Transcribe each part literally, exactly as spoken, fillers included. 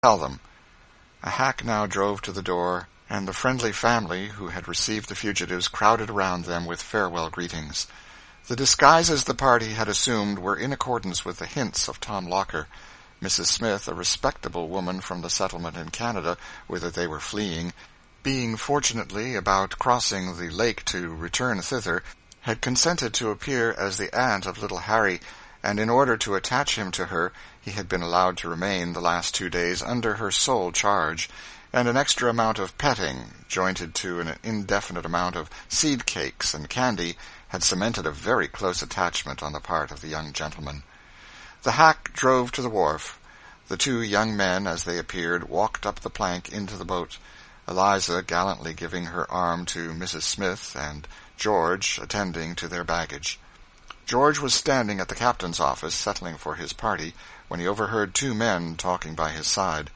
tell them. A hack now drove to the door, and the friendly family who had received the fugitives crowded around them with farewell greetings. The disguises the party had assumed were in accordance with the hints of Tom Locker. Missus Smith, a respectable woman from the settlement in Canada, whither they were fleeing, being fortunately about crossing the lake to return thither, had consented to appear as the aunt of little Harry, and in order to attach him to her, he had been allowed to remain the last two days under her sole charge, and an extra amount of petting, jointed to an indefinite amount of seed cakes and candy, had cemented a very close attachment on the part of the young gentleman. The hack drove to the wharf. The two young men, as they appeared, walked up the plank into the boat, Eliza gallantly giving her arm to Missus Smith, and George attending to their baggage. George was standing at the captain's office, settling for his party, when he overheard two men talking by his side.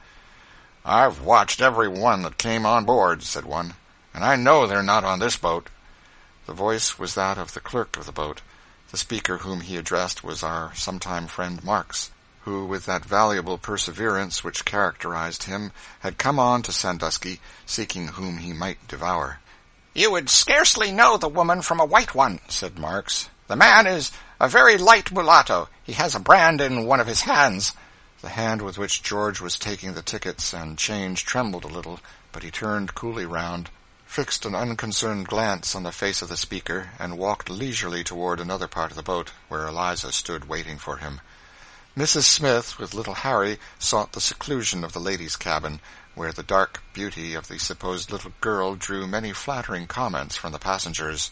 "I've watched every one that came on board," said one, "and I know they're not on this boat." The voice was that of the clerk of the boat. The speaker whom he addressed was our sometime friend Marks, who, with that valuable perseverance which characterized him, had come on to Sandusky, seeking whom he might devour. "You would scarcely know the woman from a white one," said Marks. "The man is a very light mulatto. He has a brand in one of his hands." The hand with which George was taking the tickets and change trembled a little, but he turned coolly round, fixed an unconcerned glance on the face of the speaker, and walked leisurely toward another part of the boat, where Eliza stood waiting for him. Missus Smith, with little Harry, sought the seclusion of the ladies' cabin, where the dark beauty of the supposed little girl drew many flattering comments from the passengers.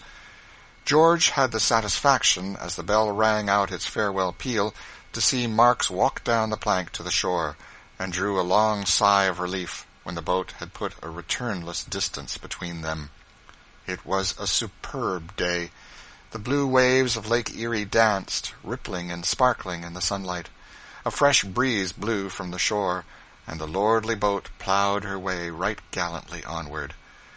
George had the satisfaction, as the bell rang out its farewell peal, to see Marks walk down the plank to the shore, and drew a long sigh of relief when the boat had put a returnless distance between them. It was a superb day. The blue waves of Lake Erie danced, rippling and sparkling in the sunlight. A fresh breeze blew from the shore, and the lordly boat plowed her way right gallantly onward.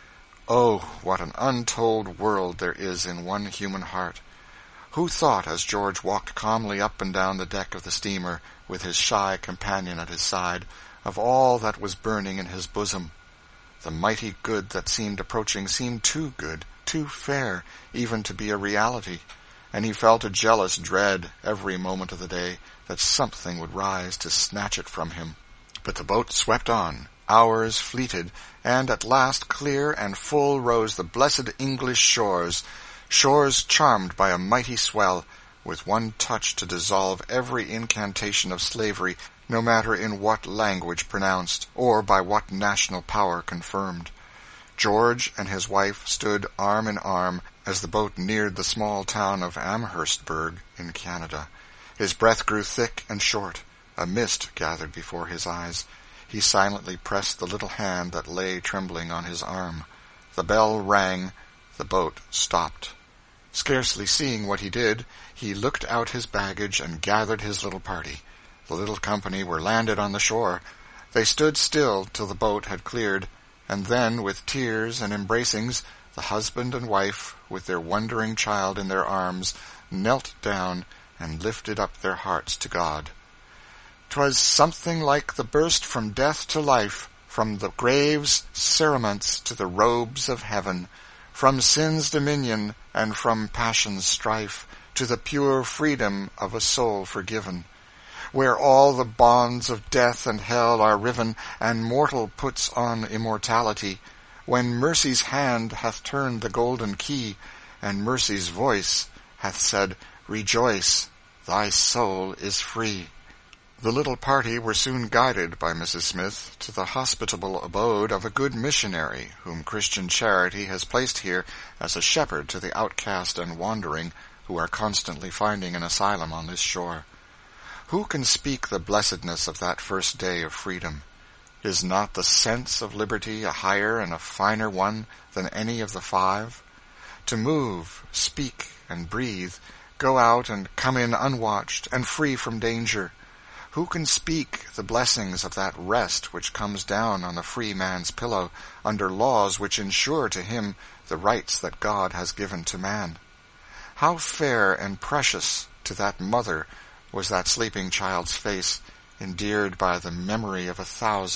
Oh, what an untold world there is in one human heart! Who thought, as George walked calmly up and down the deck of the steamer, with his shy companion at his side, of all that was burning in his bosom? The mighty good that seemed approaching seemed too good, too fair, even to be a reality, and he felt a jealous dread every moment of the day that something would rise to snatch it from him. But the boat swept on, hours fleeted, and at last clear and full rose the blessed English shores, shores charmed by a mighty swell, with one touch to dissolve every incantation of slavery, no matter in what language pronounced, or by what national power confirmed. George and his wife stood arm in arm as the boat neared the small town of Amherstburg in Canada. His breath grew thick and short. A mist gathered before his eyes. He silently pressed the little hand that lay trembling on his arm. The bell rang. The boat stopped. Scarcely seeing what he did, he looked out his baggage and gathered his little party. The little company were landed on the shore. They stood still till the boat had cleared, and then, with tears and embracings, the husband and wife, with their wondering child in their arms, knelt down and lifted up their hearts to God. 'Twas something like the burst from death to life, from the grave's cerements to the robes of heaven, from sin's dominion and from passion's strife, to the pure freedom of a soul forgiven, where all the bonds of death and hell are riven, and mortal puts on immortality, when mercy's hand hath turned the golden key, and mercy's voice hath said, "Rejoice, thy soul is free." The little party were soon guided by Missus Smith to the hospitable abode of a good missionary, whom Christian charity has placed here as a shepherd to the outcast and wandering, who are constantly finding an asylum on this shore. Who can speak the blessedness of that first day of freedom? Is not the sense of liberty a higher and a finer one than any of the five? To move, speak, and breathe, go out and come in unwatched, and free from danger. Who can speak the blessings of that rest which comes down on the free man's pillow, under laws which ensure to him the rights that God has given to man? How fair and precious to that mother was that sleeping child's face, endeared by the memory of a thousand